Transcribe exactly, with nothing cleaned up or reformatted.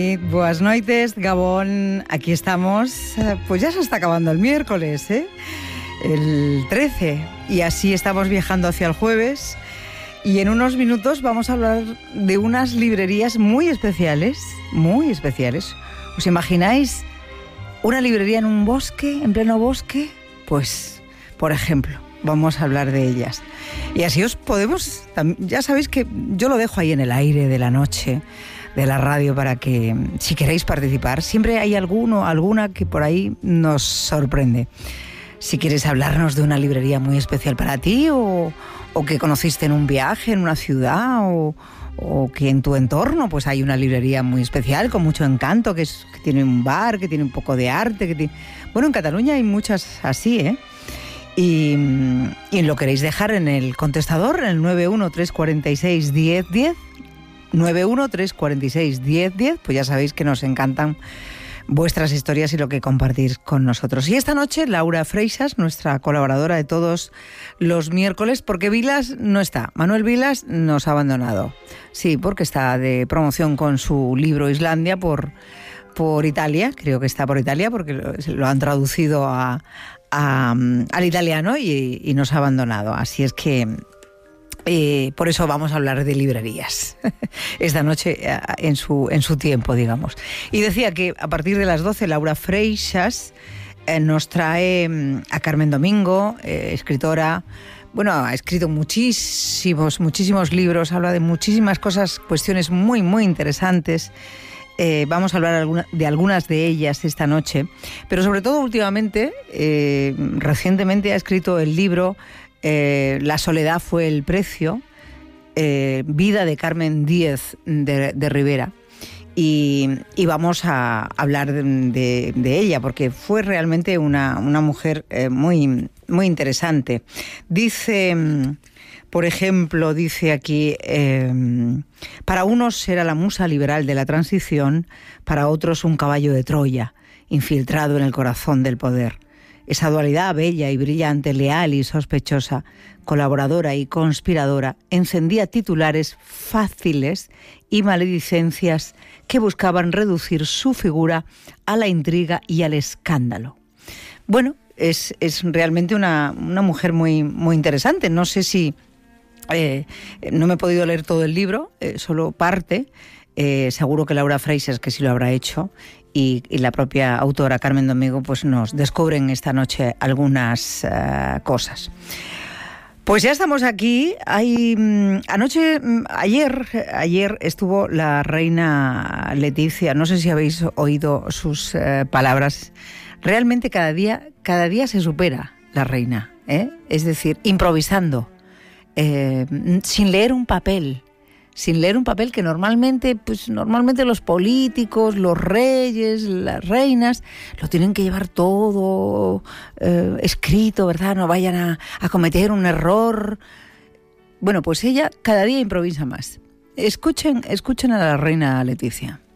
Buenas noites, Gabón. Aquí estamos. Pues ya se está acabando el miércoles, ¿eh? El trece. Y así estamos viajando hacia el jueves. Y en unos minutos vamos a hablar de unas librerías muy especiales. Muy especiales. ¿Os imagináis una librería en un bosque, en pleno bosque? Pues, por ejemplo, vamos a hablar de ellas. Y así os podemos... Ya sabéis que yo lo dejo ahí en el aire de la noche, de la radio, para que, si queréis participar, siempre hay alguno, alguna que por ahí nos sorprende. Si quieres hablarnos de una librería muy especial para ti, o, o que conociste en un viaje, en una ciudad, o, o que en tu entorno pues hay una librería muy especial, con mucho encanto, que, es, que tiene un bar, que tiene un poco de arte, que tiene... Bueno, en Cataluña hay muchas así, ¿eh? Y, y lo queréis dejar en el contestador, en el nueve uno tres cuatro seis, diez diez, nueve uno tres cuatro seis, diez diez, pues ya sabéis que nos encantan vuestras historias y lo que compartís con nosotros. Y esta noche Laura Freixas, nuestra colaboradora de todos los miércoles, porque Vilas no está, Manuel Vilas nos ha abandonado. Sí, porque está de promoción con su libro Islandia por, por Italia, creo que está por Italia, porque lo, lo han traducido a, a, al italiano y, y nos ha abandonado. Así es que... Eh, por eso vamos a hablar de librerías esta noche en su, en su tiempo, digamos. Y decía que a partir de las doce Laura Freixas eh, nos trae a Carmen Domingo, eh, escritora. Bueno, ha escrito muchísimos, muchísimos libros, habla de muchísimas cosas, cuestiones muy, muy interesantes. Eh, vamos a hablar alguna, de algunas de ellas esta noche, pero sobre todo últimamente, eh, recientemente ha escrito el libro Eh, La soledad fue el precio, eh, vida de Carmen Díez de, de Rivera, y, y vamos a hablar de, de, de ella porque fue realmente una, una mujer eh, muy, muy interesante. Dice, por ejemplo, dice aquí, eh, para unos era la musa liberal de la transición, para otros un caballo de Troya, infiltrado en el corazón del poder. Esa dualidad bella y brillante, leal y sospechosa, colaboradora y conspiradora, encendía titulares fáciles y maledicencias que buscaban reducir su figura a la intriga y al escándalo. Bueno, es, es realmente una, una mujer muy, muy interesante. No sé si... Eh, no me he podido leer todo el libro, eh, solo parte. Eh, seguro que Laura Freixas, que sí lo habrá hecho, y, y la propia autora Carmen Domingo pues nos descubren esta noche algunas uh, cosas. Pues ya estamos aquí. Hay, anoche, ayer, ayer estuvo la reina Leticia. No sé si habéis oído sus uh, palabras. Realmente cada día, cada día se supera la reina, ¿eh? Es decir, improvisando, eh, sin leer un papel. Sin leer un papel que normalmente, pues normalmente los políticos, los reyes, las reinas, lo tienen que llevar todo eh, escrito, ¿verdad? No vayan a, a cometer un error. Bueno, pues ella cada día improvisa más. Escuchen, escuchen a la reina Leticia.